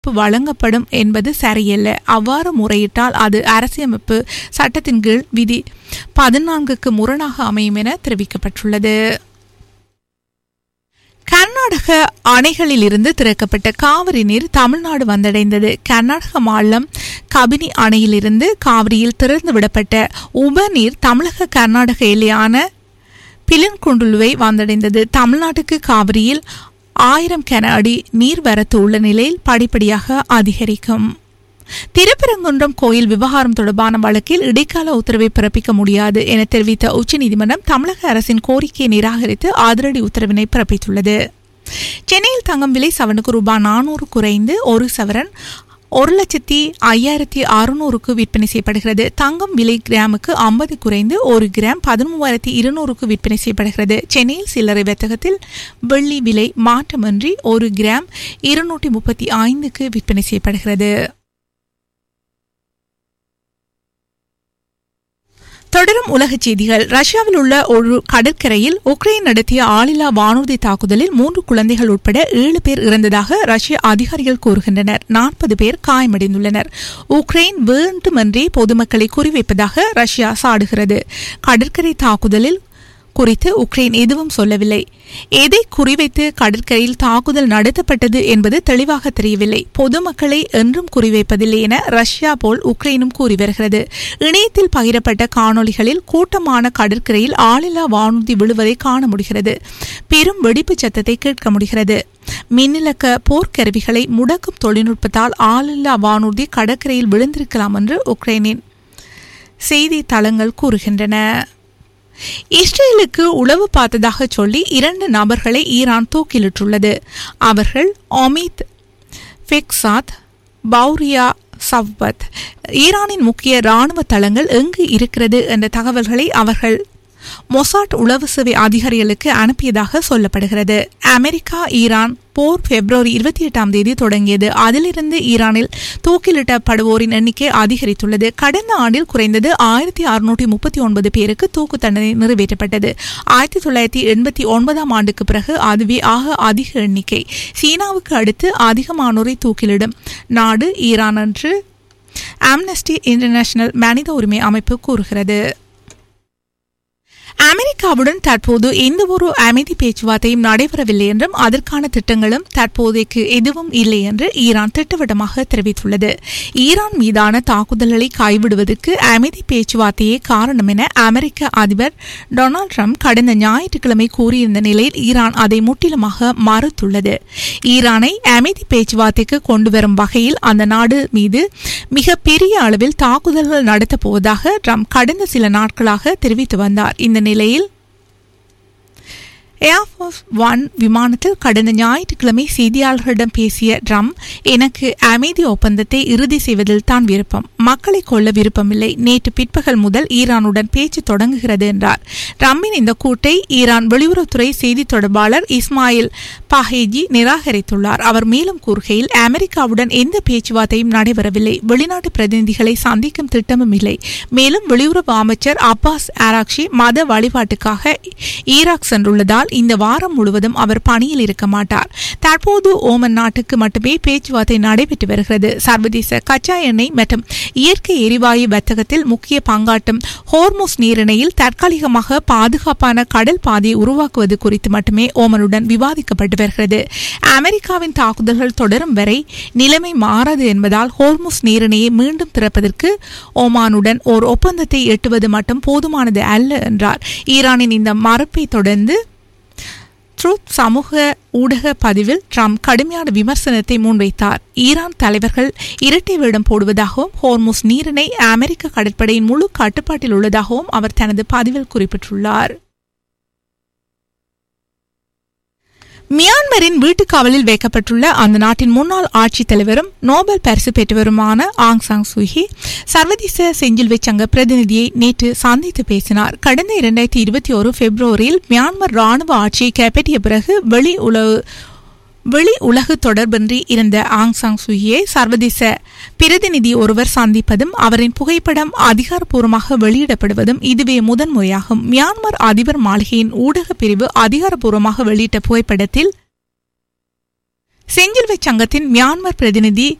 வழங்கப்படும் என்பது சரியல்ல. அவ்வாறு முறையிட்டால் அது அரசியலமைப்பு சட்டத்தின் கீழ் விதி 14க்கு முரணாக அமையும் என தெரிவிக்கப்பட்டுள்ளது. கர்நாடக அணைகளில் இருந்து திறக்கப்பட்ட காவிரி நீர் தமிழ்நாடு வந்தடைந்தது. கர்நாடக மாநிலம் கபினி அணையிலிருந்து காவிரியில் திறந்து விடப்பட்ட உப நீர் தமிழக கர்நாடக எல்லையான பிலன்குண்டுலுவை வந்தடைந்தது. தமிழ்நாட்டுக்கு காவிரியில் 1000 கன அடி நீர்வரத்து உள்ள நிலையில் படிப்படியாக அதிகரிக்கும். திருப்பரங்குன்றம் கோயில் விவகாரம் தொடர்பான வழக்கில் இடைக்கால உத்தரவை பிறப்பிக்க முடியாது என தெரிவித்த உச்சநீதிமன்றம் தமிழக அரசின் கோரிக்கையை நிராகரித்து அதிரடி உத்தரவினை பிறப்பித்துள்ளது. சென்னையில் தங்கம் விலை சவரனுக்கு ரூபாய் 400 குறைந்து 1 சவரன் 1,05,600க்கு விற்பனை செய்யப்படுகிறது. தங்கம் விலை கிராமுக்கு 50 குறைந்து 1 கிராம் 13,200க்கு விற்பனை செய்யப்படுகிறது. சென்னையில் சில்லறை வர்த்தகத்தில் வெள்ளி விலை மாற்றமின்றி 1 கிராம் 235க்கு விற்பனை செய்யப்படுகிறது. தொடரும் உலகச் செய்திகள். ரஷ்யாவில் உள்ள ஒரு கடற்கரையில் உக்ரைன் நடத்திய ஆளில்லா வானூர்தி தாக்குதலில் 3 குழந்தைகள் உட்பட 7 பேர் இறந்ததாக ரஷ்ய அதிகாரிகள் கூறுகின்றனர். 40 பேர் காயமடைந்துள்ளனர். உக்ரைன் வேண்டுமென்றே பொதுமக்களை குறிவைப்பதாக ரஷ்யா சாடுகிறது. கடற்கரை தாக்குதலில் குறித்து உக்ரைன் எதுவும் சொல்லவில்லை. எதை குறிவைத்து கடற்கரையில் தாக்குதல் நடத்தப்பட்டது என்பது தெளிவாக தெரியவில்லை. பொதுமக்களை என்றும் குறிவைப்பதில்லை என ரஷ்யா போல் உக்ரைனும் கூறி வருகிறது. இணையத்தில் பகிரப்பட்ட காணொலிகளில் கூட்டமான கடற்கரையில் ஆளில்லா வானூர்தி விழுவதை காண முடிகிறது. பெரும் வெடிப்பு சத்தத்தை கேட்க முடிகிறது. மின்னிலக்க போர்க்கருவிகளை முடக்கும் தொழில்நுட்பத்தால் ஆளில்லா வானூர்தி கடற்கரையில் விழுந்திருக்கலாம் என்று உக்ரைனின் செய்தி தளங்கள் கூறுகின்றன. இஸ்ரேலுக்கு உளவு பார்த்ததாக சொல்லி 2 நபர்களை ஈரான் தூக்கிலிட்டுள்ளது. அவர்கள் அமித் ஃபெக்சாத், பௌரியா சவ்பத். ஈரானின் முக்கிய இராணுவ தளங்கள் எங்கு இருக்கிறது என்ற தகவல்களை அவர்கள் மொசாட் உளவு சேவை அதிகாரிகளுக்கு அனுப்பியதாக சொல்லப்படுகிறது. அமெரிக்கா ஈரான் போர் பிப்ரவரி 28 தொடங்கியது. அதிலிருந்து ஈரானில் தூக்கிலிட்டப்படுவோரின் எண்ணிக்கை அதிகரித்துள்ளது. கடந்த ஆண்டில் குறைந்தது 1639 பேருக்கு தூக்கு தண்டனை நிறைவேற்றப்பட்டது. 1989 ஆண்டுக்கு பிறகு அதுவே ஆக அதிக எண்ணிக்கை. சீனாவுக்கு அடுத்து அதிகமானோரை தூக்கிலிடும் நாடு ஈரான் என்று ஆம்னஸ்டி இன்டர்நேஷனல் மனித உரிமை அமைப்பு கூறுகிறது. அமெரிக்காவுடன் தற்போது எந்த ஒரு அமைதி பேச்சுவார்த்தையும் நடைபெறவில்லை என்றும் அதற்கான திட்டங்களும் தற்போதைக்கு எதுவும் இல்லை என்று ஈரான் திட்டவட்டமாக தெரிவித்துள்ளது. ஈரான் மீதான தாக்குதல்களை கைவிடுவதற்கு அமைதி பேச்சுவார்த்தையே காரணம் என அமெரிக்க அதிபர் டொனால்ட் ட்ரம்ப் கடந்த ஞாயிற்றுக்கிழமை கூறியிருந்த நிலையில் ஈரான் அதை முற்றிலுமாக மறுத்துள்ளது. ஈரானை அமைதி பேச்சுவார்த்தைக்கு கொண்டுவரும் வகையில் அந்த நாடு மீது மிக பெரிய அளவில் தாக்குதல்கள் நடத்தப் போவதாக ட்ரம்ப் கடந்த சில நாட்களாக தெரிவித்து வந்தார். இந்த நிலையில் ஏர்ஃபோர்ஸ் 1 விமானத்தில் கடந்த ஞாயிற்றுக்கிழமை செய்தியாளர்களிடம் பேசிய ட்ரம்ப், எனக்கு அமைதி ஒப்பந்தத்தை இறுதி செய்வதில் தான் விருப்பம், மக்களை கொல்ல விருப்பமில்லை. நேற்று பிற்பகல் முதல் ஈரானுடன் பேச்சு தொடங்குகிறது என்றார். ட்ரம்பின் இந்த கூட்டை ஈரான் வெளியுறவுத்துறை செய்தி தொடர்பாளர் இஸ்மாயில் பாஹேஜி நிராகரித்துள்ளார். அவர் மேலும் கூறுகையில், அமெரிக்காவுடன் எந்த பேச்சுவார்த்தையும் நடைபெறவில்லை, வெளிநாட்டு பிரதிநிதிகளை சந்திக்கும் திட்டமும் இல்லை. மேலும் வெளியுறவு அமைச்சர் அப்பாஸ் ஆராக்ஷி மத வழிபாட்டுக்காக ஈராக் சென்றுள்ளதால் இந்த வாரம் முழுவதும் அவர் பணியில் இருக்க மாட்டார். தற்போது ஓமன் நாட்டுக்கு மட்டுமே பேச்சுவார்த்தை நடைபெற்று வருகிறது. சர்வதேச கச்சா எண்ணெய் மற்றும் இயற்கை எரிவாயு வர்த்தகத்தில் முக்கிய பங்காற்றும் ஹோர்முஸ் நீரிணையில் தற்காலிகமாக பாதுகாப்பான கடல் பாதையை உருவாக்குவது குறித்து மட்டுமே ஓமனுடன் விவாதிக்கப்பட்டு வருகிறது. அமெரிக்காவின் தாக்குதல்கள் தொடரும் வரை நிலைமை மாறாது என்பதால் ஹோர்முஸ் நீரிணையை மீண்டும் திறப்பதற்கு ஓமானுடன் ஓர் ஒப்பந்தத்தை எட்டுவது மட்டும் போதுமானது அல்ல என்றார். ஈரானின் இந்த மறுப்பை தொடர்ந்து ட்ரூத் சமூக ஊடக பதிவில் ட்ரம்ப் கடுமையான விமர்சனத்தை முன்வைத்தார். ஈரான் தலைவர்கள் இரட்டை வேடம் போடுவதாகவும் ஹோர்முஸ் நீரிணை அமெரிக்க கடற்படையின் முழு கட்டுப்பாட்டில் உள்ளதாகவும் அவர் தனது பதிவில் குறிப்பிட்டுள்ளார். மியான்மரின் வீட்டுக்காவலில் வைக்கப்பட்டுள்ள அந்த நாட்டின் முன்னாள் ஆட்சித் தலைவரும் நோபல் பரிசு பெற்றவருமான ஆங் சாங் சூகி சர்வதேச செஞ்சிலுவை சங்க பிரதிநிதியை நேற்று சந்தித்து பேசினார். கடந்த 2021 பிப்ரவரியில் மியான்மர் ராணுவ ஆட்சியை கைப்பற்றிய பிறகு வெளி உலகு தொடர்பின்றி இருந்த ஆங் சாங் சூகியை சர்வதேச பிரதிநிதி ஒருவர் சந்திப்பதும் அவரின் புகைப்படம் அதிகாரப்பூர்வமாக வெளியிடப்படுவதும் இதுவே முதன்முறையாகும். மியான்மர் அதிபர் மாளிகையின் ஊடக பிரிவு அதிகாரப்பூர்வமாக வெளியிட்ட புகைப்படத்தில் செஞ்சிலுவை சங்கத்தின் மியான்மர் பிரதிநிதி